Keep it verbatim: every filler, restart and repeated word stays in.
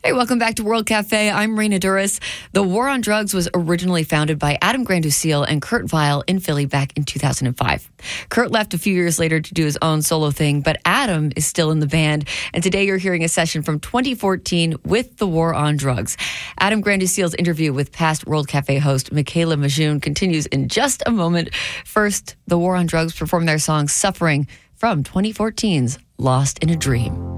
Hey, welcome back to World Cafe. I'm Raina Duras. The War on Drugs was originally founded by Adam Granduciel and Kurt Vile in Philly back in two thousand five. Kurt left a few years later to do his own solo thing, but Adam is still in the band. And today you're hearing a session from twenty fourteen with The War on Drugs. Adam Granduciel's interview with past World Cafe host Michaela Majun continues in just a moment. First, The War on Drugs perform their song Suffering from twenty fourteen's Lost in a Dream.